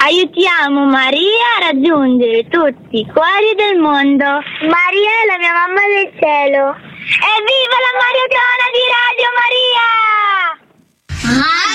Aiutiamo Maria a raggiungere tutti i cuori del mondo. Maria è la mia mamma del cielo. Evviva la Maratona di Radio Maria!